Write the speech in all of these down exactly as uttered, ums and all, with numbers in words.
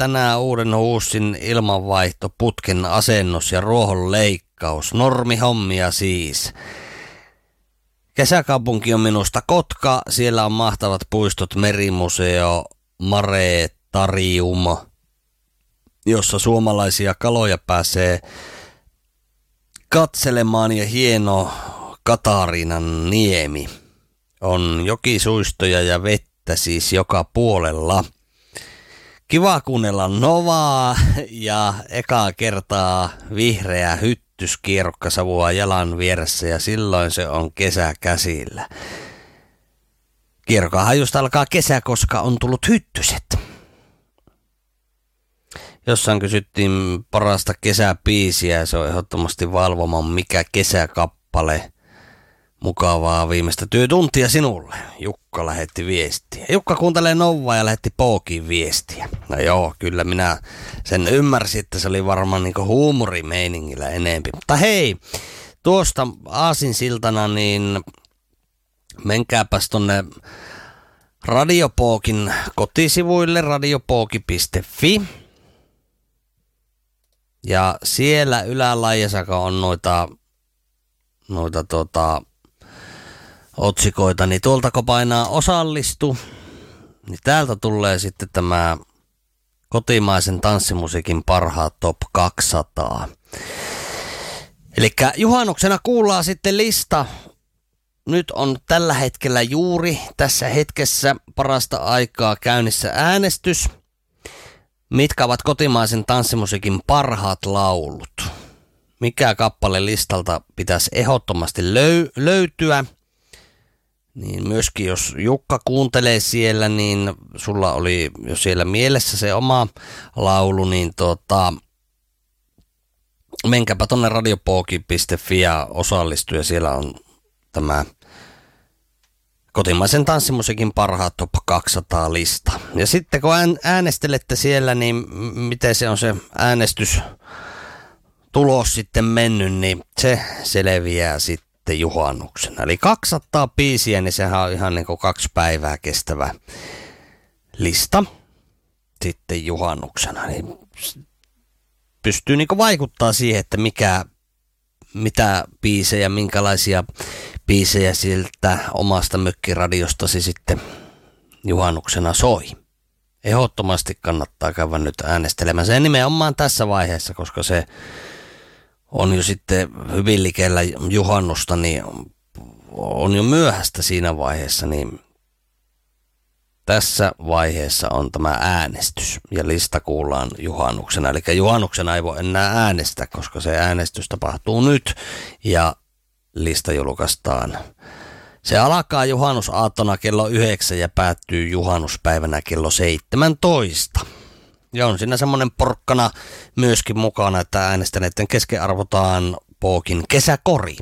tänään uuden huussin ilmanvaihto, putken asennus ja ruohon leikkaus. Normihommia siis. Kesäkaupunki on minusta Kotka. Siellä on mahtavat puistot, merimuseo, Maretarium, jossa suomalaisia kaloja pääsee katselemaan, ja hieno Katariinan niemi. On jokisuistoja ja vettä siis joka puolella. Kiva kuunnella Novaa ja ekaa kertaa vihreä hyttyskierrokkasavua jalan vieressä, ja silloin se on kesä käsillä. Kierrokahan just alkaa kesä, koska on tullut hyttyset. Jossain kysyttiin parasta kesäbiisiä, ja se on ehdottomasti Valvomon Mikä kesäkappale. Mukavaa viimeistä työtuntia sinulle. Jukka lähetti viestiä. Jukka kuuntelee Novaa ja lähetti Pookiin viestiä. No joo, kyllä minä sen ymmärsin, että se oli varmaan niinku huumorimeiningillä enempi. Mutta hei, tuosta aasinsiltana niin menkääpäs tonne Radiopookin kotisivuille radiopooki piste fi. Ja siellä ylälaijassa on noita, noita tota, otsikoita, niin tuolta kun painaa osallistu, niin täältä tulee sitten tämä kotimaisen tanssimusiikin parhaat top kaksisataa. Elikkä juhannuksena kuullaan sitten lista. Nyt on tällä hetkellä juuri tässä hetkessä parasta aikaa käynnissä äänestys. Mitkä ovat kotimaisen tanssimusiikin parhaat laulut? Mikä kappale listalta pitäisi ehdottomasti löy- löytyä? Niin myöskin jos Jukka kuuntelee siellä, niin sulla oli jo siellä mielessä se oma laulu, niin tota, menkääpä tonne radiopooki piste fi ja osallistu, ja siellä on tämä kotimaisen tanssimusiikin parhaat top kaksisataa lista. Ja sitten kun äänestelette siellä, niin miten se on se äänestys tulos sitten mennyt, niin se selviää sitten juhannuksena. Eli kaksisataa biisiä, niin sehän on ihan niin kuin kaksi päivää kestävä lista sitten juhannuksena. Niin pystyy niin kuin vaikuttaa siihen, että mikä, mitä biisejä, minkälaisia biisejä siltä omasta mökkiradistasi sitten juhannuksena soi. Ehdottomasti kannattaa käydä nyt äänestelemään. Se nimenomaan tässä vaiheessa, koska se on jo sitten hyvin likellä juhannusta, niin on jo myöhäistä siinä vaiheessa, niin tässä vaiheessa on tämä äänestys ja lista kuullaan juhannuksena. Eli juhannuksena ei voi enää äänestää, koska se äänestys tapahtuu nyt ja lista julkaistaan. Se alkaa juhannusaattona kello yhdeksän ja päättyy juhannuspäivänä kello seitsemäntoista. Ja on siinä semmoinen porkkana myöskin mukana, että äänestäneiden kesken arvotaan Pookin kesäkori.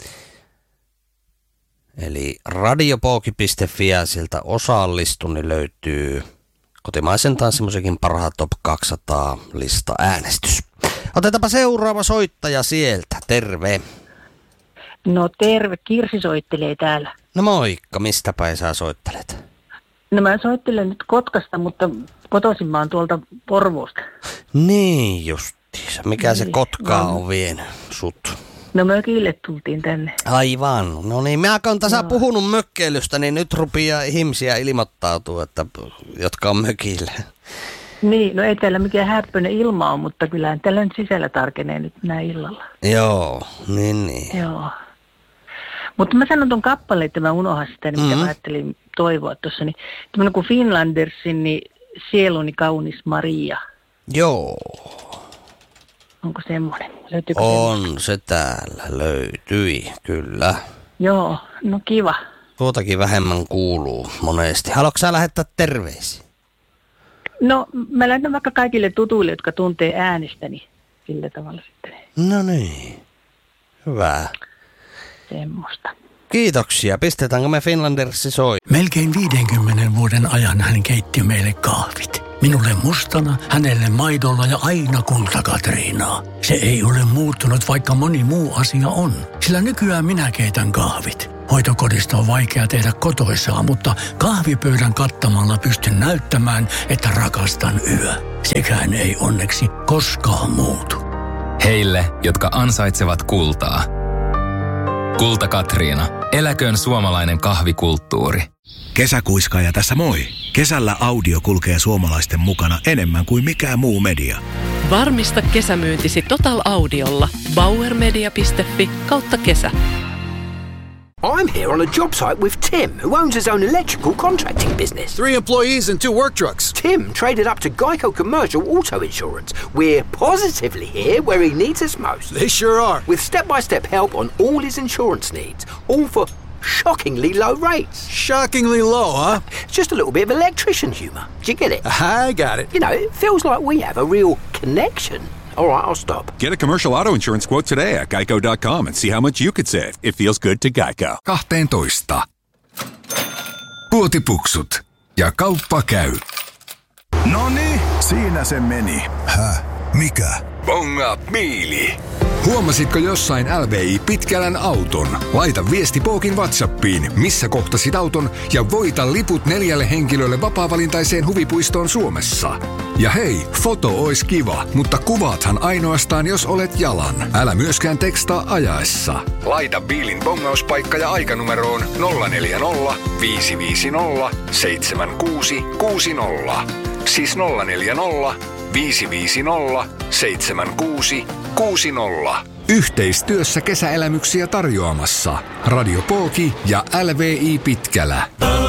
Eli radiopooki piste fi ja sieltä osallistu, niin löytyy kotimaisen tanssimusiikin parhaat top kaksisataa lista äänestys. Otetaanpa seuraava soittaja sieltä. Terve. No terve, Kirsi soittelee täällä. No moikka, mistä päin sä soittelet? No mä soittelen nyt Kotkasta, mutta kotoisin mä oon tuolta Porvoosta. Niin justiinsa. Mikä niin, se Kotkaa no. on vienyt sut? No mökille tultiin tänne. Aivan. No niin, mä oon tässä no. puhunut mökkeilystä, niin nyt rupeaa ihmisiä ilmoittautua, että, jotka on mökillä. Niin, no ei täällä mikään häppöinen ilma on, mutta kyllähän täällä nyt sisällä tarkenee nyt näin illalla. Joo, niin niin. Joo. Mutta mä sanon ton kappaleen, että mä unohan sitä, niin mitä mm-hmm. mä ajattelin toivoa tuossa. Niin, tämmöinen kuin Finlandersin, niin Sieluni kaunis Maria. Joo. Onko semmoinen? Löytyykö on semmoinen? Se täällä löytyi, kyllä. Joo, no kiva. Tuotakin vähemmän kuuluu monesti. Haluatko sä lähettää terveisiä? No mä lähetän vaikka kaikille tutuille, jotka tuntee äänestäni sillä tavalla sitten. No niin, hyvä. Semmoista. Kiitoksia. Pistetäänkö me Finlandersi soi? Melkein viidenkymmenen vuoden ajan hän keitti meille kahvit. Minulle mustana, hänelle maidolla ja aina kulta-Katriinaa. Se ei ole muuttunut, vaikka moni muu asia on. Sillä nykyään minä keitän kahvit. Hoitokodista on vaikea tehdä kotoisaa, mutta kahvipöydän kattamalla pystyn näyttämään, että rakastan yö. sekään ei onneksi koskaan muutu. Heille, jotka ansaitsevat kultaa. Kulta Katriina. Eläköön suomalainen kahvikulttuuri. Kesäkuiskaaja tässä moi. Kesällä audio kulkee suomalaisten mukana enemmän kuin mikään muu media. Varmista kesämyyntisi Total Audiolla. bauermedia piste fi kautta kesä. I'm here on a job site with Tim, who owns his own electrical contracting business. Three employees and two work trucks. Tim traded up to Geico Commercial Auto Insurance. We're positively here where he needs us most. They sure are. With step-by-step help on all his insurance needs, all for shockingly low rates. Shockingly low, huh? Just a little bit of electrician humour. Do you get it? I got it. You know, it feels like we have a real connection. All right, I'll stop. Get a commercial auto insurance quote today at geico dot com and see how much you could save. It feels good to Geico. kaksitoista. Puotipuksut. Ja kauppa käy. Noniin, siinä se meni. Häh? Mikä? Bonga miili. Huomasitko jossain L V I Pitkälän auton? Laita viesti Pookin WhatsAppiin, missä kohtasit auton ja voita liput neljälle henkilölle vapaa-valintaiseen huvipuistoon Suomessa. Ja hei, foto ois kiva, mutta kuvaathan ainoastaan jos olet jalan. Älä myöskään tekstaa ajaessa. Laita biilin bongauspaikka ja aikanumeroon nolla neljä nolla, viisi viisi nolla, seitsemän kuusi kuusi nolla. Siis nolla neljä nolla, viisi viisi nolla, seitsemän kuusi kuusi nolla. Yhteistyössä kesäelämyksiä tarjoamassa Radio Pooki ja L V I Pitkälä.